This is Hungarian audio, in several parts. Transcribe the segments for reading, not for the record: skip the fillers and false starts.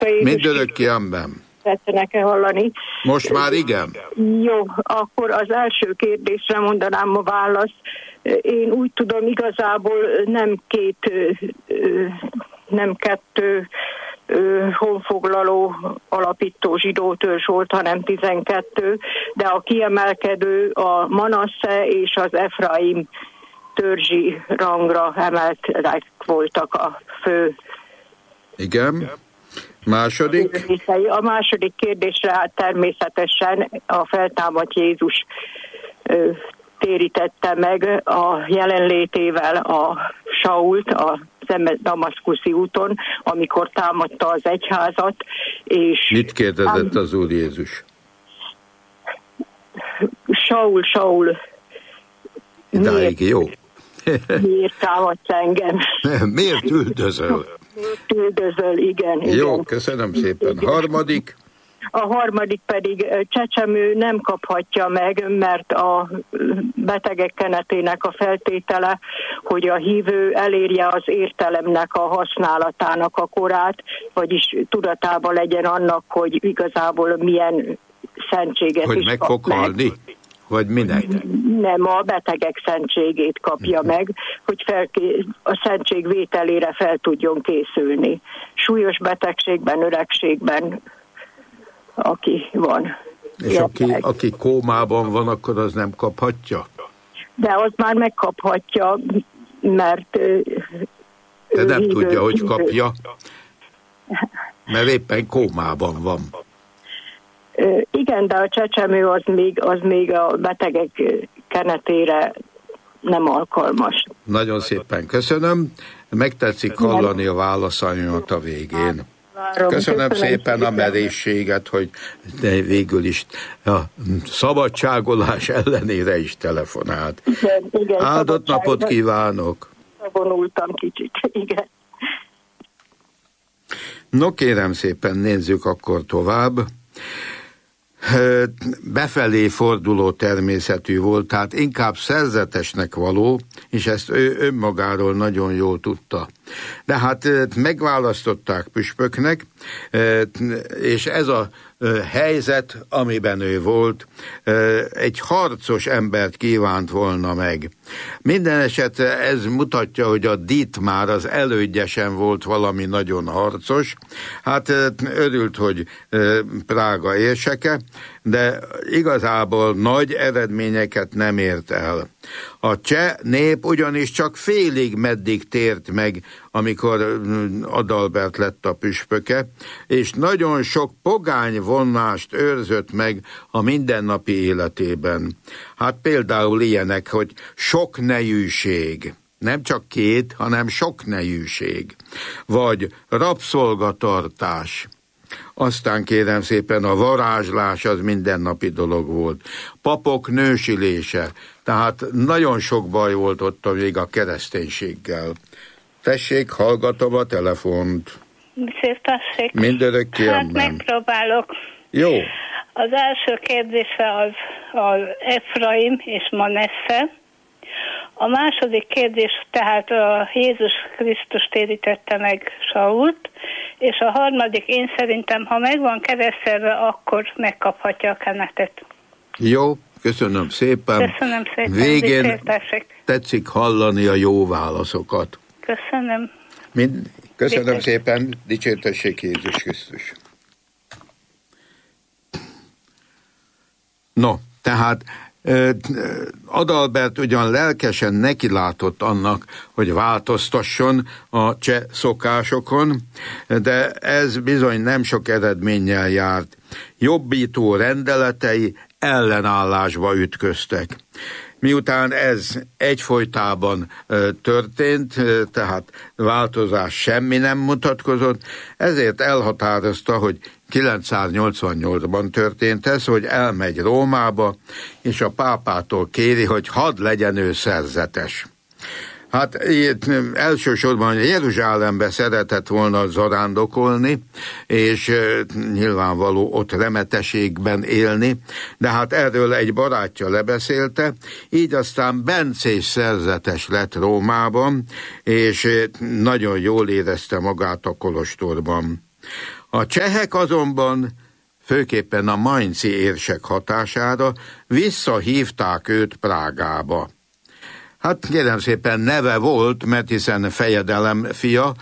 Mindörökké, amen. Tetszenek-e hallani? Most már igen. Jó, akkor az első kérdésre mondanám a választ. Én úgy tudom, igazából nem kettő honfoglaló alapító zsidó törzs volt, hanem 12, de a kiemelkedő a Manasse és az Efraim törzsi rangra emeltek voltak a fő. Igen. Második? A második kérdésre természetesen a feltámadt Jézus térítette meg a jelenlétével a Sault a Damaszkuszi úton, amikor támadta az egyházat. És mit kérdezett az Úr Jézus? Saul. Idáig jó. Miért támadsz engem? Miért üldözöl? Üldözöl, igen. Jó, köszönöm szépen. Harmadik? A harmadik pedig csecsemő nem kaphatja meg, mert a betegek kenetének a feltétele, hogy a hívő elérje az értelemnek a használatának a korát, vagyis tudatában legyen annak, hogy igazából milyen szentséget hogy is meg kap fog halni? Vagy minek? Nem, a betegek szentségét kapja meg, hogy a szentség vételére fel tudjon készülni. Súlyos betegségben, öregségben, aki van. És aki kómában van, akkor az nem kaphatja? De az már megkaphatja, mert... De nem tudja, hogy kapja, mert éppen kómában van. Igen, de a csecsemő az még a betegek kenetére nem alkalmas. Nagyon szépen köszönöm. Megtetszik hallani a válaszaimat a végén. Köszönöm szépen a merészséget, hogy végül is a szabadságolás ellenére is telefonált. Igen, áldott napot kívánok! Vonultam kicsit, igen. No, kérem szépen, nézzük akkor tovább. Befelé forduló természetű volt, tehát inkább szerzetesnek való, és ezt ő önmagáról nagyon jól tudta. De hát megválasztották püspöknek, és ez a helyzet, amiben ő volt, egy harcos embert kívánt volna meg. Minden esetre ez mutatja, hogy a Dietmár az elődje sem volt valami nagyon harcos. Hát örült, hogy Prága érseke, de igazából nagy eredményeket nem ért el. A cseh nép ugyanis csak félig meddig tért meg, amikor Adalbert lett a püspöke, és nagyon sok pogány vonást őrzött meg a mindennapi életében. Hát például ilyenek, hogy soknejűség. Nem csak két, hanem soknejűség. Vagy rabszolgatartás. Aztán kérem szépen a varázslás az mindennapi dolog volt. Papok nősülése. Tehát nagyon sok baj volt ott még a kereszténységgel. Tessék, hallgatom a telefont. Szép tessék. Mindörökké, hát megpróbálok. Jó. Az első kérdése az Efraim és Manasse. A második kérdés tehát a Jézus Krisztus térítette meg Sault, és a harmadik én szerintem, ha meg van keresztelve, akkor megkaphatja a kenetet. Jó, köszönöm szépen. Köszönöm szépen. Végén tetszik hallani a jó válaszokat. Köszönöm. Köszönöm szépen, dicsértessék Jézus Krisztus. No, tehát Adalbert ugyan lelkesen nekilátott annak, hogy változtasson a cseh szokásokon, de ez bizony nem sok eredménnyel járt. Jobbító rendeletei ellenállásba ütköztek. Miután ez egyfolytában történt, tehát változás semmi nem mutatkozott, ezért elhatározta, hogy 988-ban történt ez, hogy elmegy Rómába, és a pápától kéri, hogy hadd legyen ő szerzetes. Hát elsősorban Jeruzsálembe szeretett volna zarándokolni, és nyilvánvaló ott remeteségben élni, de hát erről egy barátja lebeszélte, így aztán bencés szerzetes lett Rómában, és nagyon jól érezte magát a kolostorban. A csehek azonban, főképpen a mainzi érsek hatására visszahívták őt Prágába. Hát kérem szépen neve volt, mert hiszen fejedelem fia,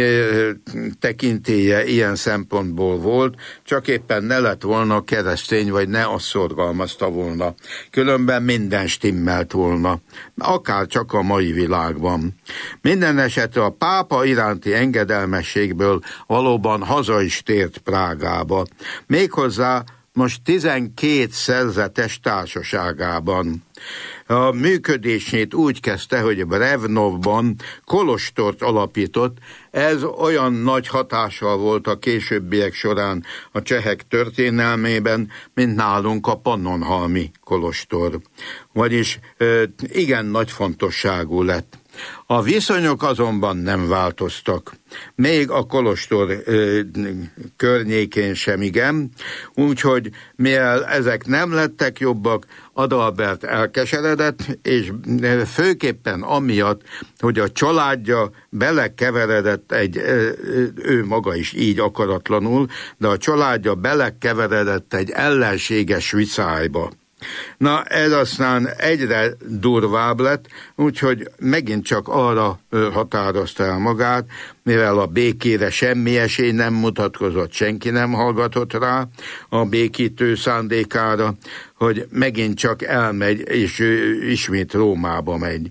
tekintélye ilyen szempontból volt, csak éppen ne lett volna keresztény, vagy ne azt szorgalmazta volna. Különben minden stimmelt volna, akár csak a mai világban. Minden esetre a pápa iránti engedelmességből valóban haza is tért Prágába. Méghozzá most 12 szerzetes társaságában. A működését úgy kezdte, hogy Brevnovban kolostort alapított. Ez olyan nagy hatással volt a későbbiek során a csehek történelmében, mint nálunk a Pannonhalmi kolostor. Vagyis igen nagy fontosságú lett. A viszonyok azonban nem változtak. Még a kolostor környékén sem igen, úgyhogy mivel ezek nem lettek jobbak, Adalbert elkeseredett, és főképpen amiatt, hogy a családja belekeveredett ő maga is így akaratlanul, de a családja belekeveredett egy ellenséges viszályba. Na, ez aztán egyre durvább lett, úgyhogy megint csak arra határozta el magát, mivel a békére semmi esély nem mutatkozott, senki nem hallgatott rá a békítő szándékára, hogy megint csak elmegy, és ismét Rómába megy.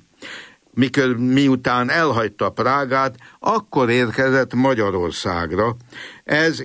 Miután elhagyta Prágát, akkor érkezett Magyarországra. Ez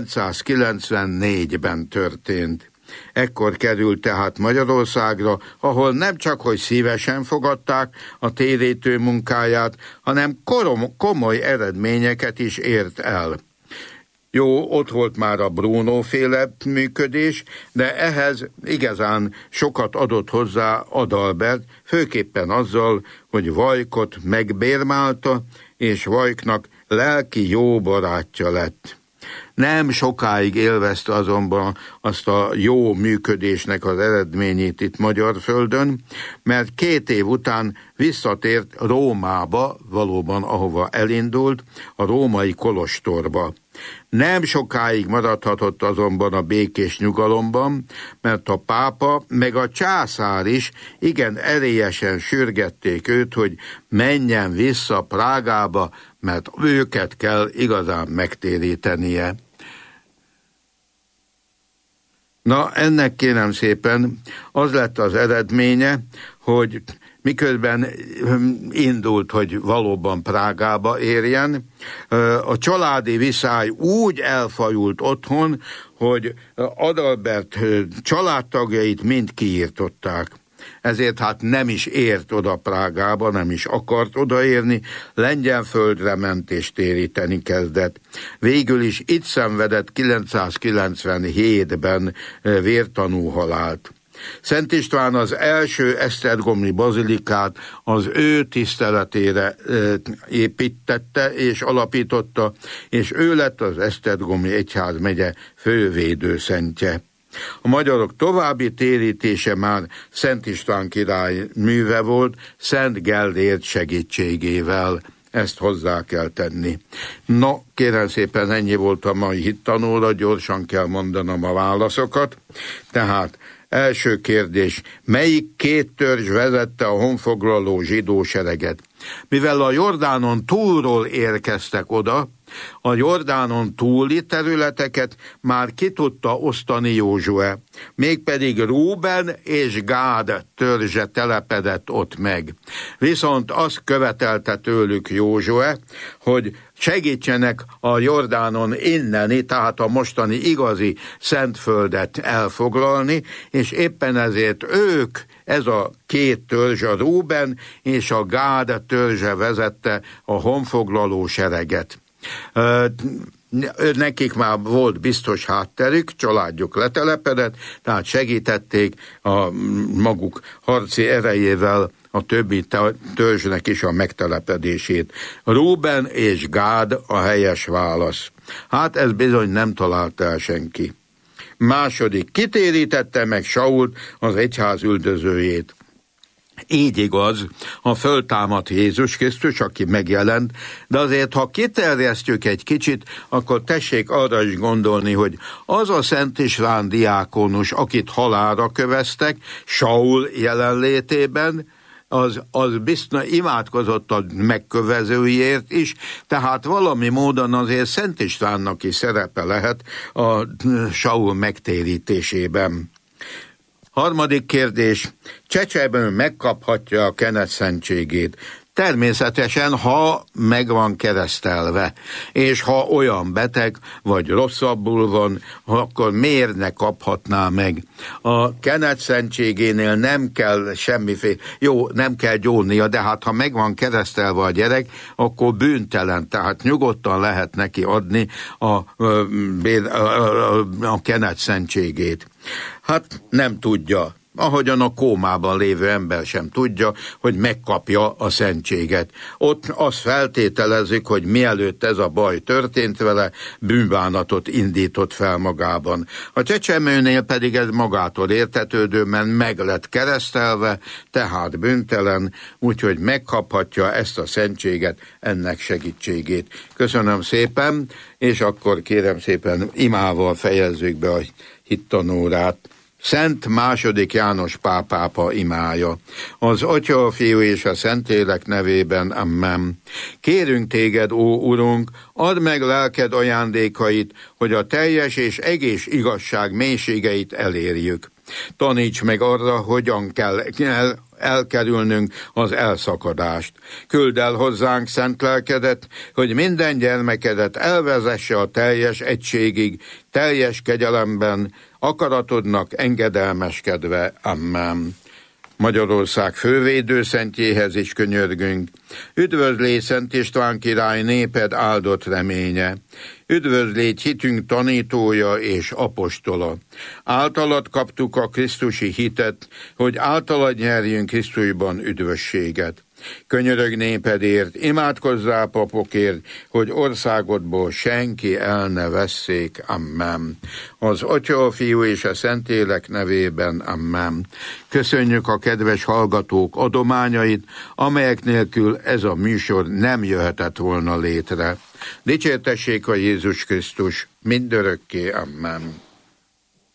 994-ben történt. Ekkor került tehát Magyarországra, ahol nem csak hogy szívesen fogadták a térítő munkáját, hanem komoly eredményeket is ért el. Jó, ott volt már a Bruno-féle működés, de ehhez igazán sokat adott hozzá Adalbert, főképpen azzal, hogy Vajkot megbérmálta, és Vajknak lelki jó barátja lett. Nem sokáig élvezte azonban azt a jó működésnek az eredményét itt Magyarföldön, mert 2 év után visszatért Rómába, valóban ahova elindult, a római kolostorba. Nem sokáig maradhatott azonban a békés nyugalomban, mert a pápa meg a császár is igen erélyesen sürgették őt, hogy menjen vissza Prágába, mert őket kell igazán megtérítenie. Na, ennek kérem szépen az lett az eredménye, hogy miközben indult, hogy valóban Prágába érjen, a családi viszály úgy elfajult otthon, hogy Adalbert családtagjait mind kiirtották. Ezért hát nem is ért oda Prágába, nem is akart odaérni, Lengyelföldre ment és téríteni kezdett. Végül is itt szenvedett 997-ben vértanú halált. Szent István az első esztergomi bazilikát az ő tiszteletére építette és alapította, és ő lett az esztergomi egyházmegye fővédőszentje. A magyarok további térítése már Szent István király műve volt, Szent Gellért segítségével. Ezt hozzá kell tenni. No, kérem szépen, ennyi volt a mai hittanóra, gyorsan kell mondanom a válaszokat. Tehát első kérdés, melyik 2 törzs vezette a honfoglaló zsidó sereget? Mivel a Jordánon túlról érkeztek oda, a Jordánon túli területeket már ki tudta osztani Józsué, mégpedig Rúben és Gád törzse telepedett ott meg. Viszont azt követelte tőlük Józsué, hogy segítsenek a Jordánon inneni, tehát a mostani igazi Szentföldet elfoglalni, és éppen ezért ők, ez a 2 törzs, a Rúben és a Gád törzse vezette a honfoglaló sereget. Nekik már volt biztos hátterük, családjuk letelepedett, tehát segítették a maguk harci erejével a többi törzsnek is a megtelepedését. Rúben és Gád a helyes válasz. Hát ez bizony nem talált el senki. Második, kitérítette meg Sault, az egyház üldözőjét? Így igaz, ha föltámad Jézus Krisztus, aki megjelent, de azért, ha kiterjesztjük egy kicsit, akkor tessék arra is gondolni, hogy az a Szent István diákonus, akit halálra köveztek, Saul jelenlétében, az biztos imádkozott a megkövezőjért is, tehát valami módon azért Szent Istvánnak is szerepe lehet a Saul megtérítésében. Harmadik kérdés, Csecsebő megkaphatja a kenetszentségét. Természetesen, ha meg van keresztelve, és ha olyan beteg, vagy rosszabbul van, akkor miért ne kaphatná meg? A kenetszentségénél nem kell semmiféle, nem kell gyónnia, de hát ha meg van keresztelve a gyerek, akkor bűntelen, tehát nyugodtan lehet neki adni a kenetszentségét. Hát nem tudja. Ahogyan a kómában lévő ember sem tudja, hogy megkapja a szentséget. Ott azt feltételezik, hogy mielőtt ez a baj történt vele, bűnbánatot indított fel magában. A csecsemőnél pedig ez magától értetődő, mert meg lett keresztelve, tehát bűntelen, úgyhogy megkaphatja ezt a szentséget, ennek segítségét. Köszönöm szépen, és akkor kérem szépen imával fejezzük be a hittanórát. Szent II. János Pál pápa imája. Az Atya, a Fiú és a Szentlélek nevében, amen. Kérünk téged, ó Urunk, add meg lelked ajándékait, hogy a teljes és egész igazság mélységeit elérjük. Taníts meg arra, hogyan kell elkerülnünk az elszakadást. Küldd el hozzánk szent lelkedet, hogy minden gyermekedet elvezesse a teljes egységig, teljes kegyelemben, akaratodnak engedelmeskedve. Amen. Magyarország fővédőszentjéhez is könyörgünk. Üdvözlégy Szent István király, néped áldott reménye. Üdvözlégy hitünk tanítója és apostola. Általad kaptuk a krisztusi hitet, hogy általad nyerjünk Krisztusban üdvösséget. Könyörög népedért, imádkozzál papokért, hogy országodból senki el ne vesszék. Amen. Az Atya, a Fiú és a Szentlélek nevében. Amen. Köszönjük a kedves hallgatók adományait, amelyek nélkül ez a műsor nem jöhetett volna létre. Dicsértessék a Jézus Krisztus mindörökké. Amen.